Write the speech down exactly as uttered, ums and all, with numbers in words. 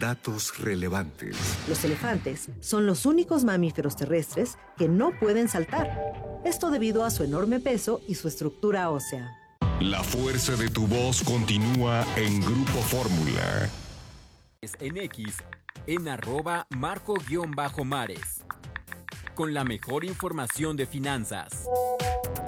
Datos relevantes. Los elefantes son los únicos mamíferos terrestres que no pueden saltar. Esto debido a su enorme peso y su estructura ósea. La fuerza de tu voz continúa en Grupo Fórmula. En X, en arroba marco-mares. Con la mejor información de finanzas.